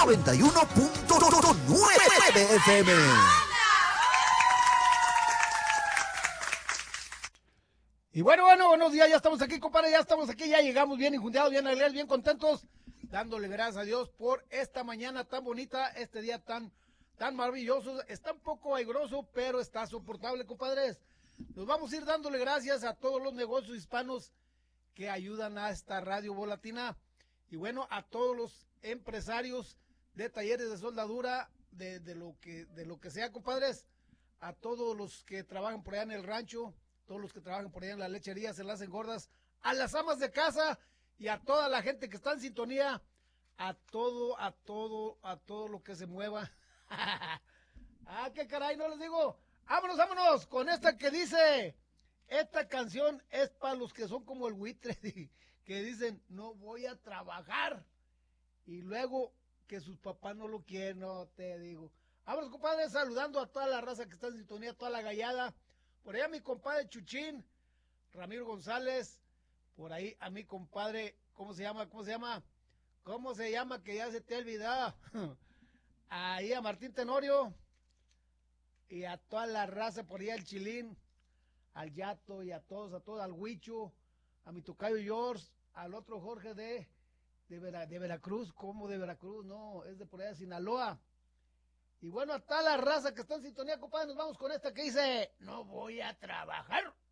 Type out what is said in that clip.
91.9 FM. Y bueno, buenos días, ya estamos aquí, compadre, ya llegamos bien enjundiados, bien alegres, bien contentos, dándole gracias a Dios por esta mañana tan bonita, este día tan maravilloso. Está un poco aigroso, pero está soportable, compadres. Nos vamos a ir dándole gracias a todos los negocios hispanos que ayudan a esta radio volatina, y bueno, a todos los empresarios de talleres de soldadura, de lo que sea, compadres, a todos los que trabajan por allá en el rancho, todos los que trabajan por allá en la lechería, se las engordas, a las amas de casa y a toda la gente que está en sintonía, a todo lo que se mueva. Qué caray, no les digo. Vámonos con esta que dice, esta canción es para los que son como el buitre, que dicen, no voy a trabajar, y luego que sus papás no lo quieren, no te digo. Vámonos, compadre, saludando a toda la raza que está en sintonía, toda la gallada. Por ahí a mi compadre Chuchín, Ramiro González, por ahí a mi compadre, ¿cómo se llama? Que ya se te ha olvidado. Ahí a Martín Tenorio, y a toda la raza por ahí, al Chilín, al Yato, y a todos, al Huicho, a mi tocayo George, al otro Jorge de Veracruz. ¿Cómo de Veracruz? No, es de por allá de Sinaloa. Y bueno, a toda la raza que está en sintonía, compadre, nos vamos con esta que dice, no voy a trabajar.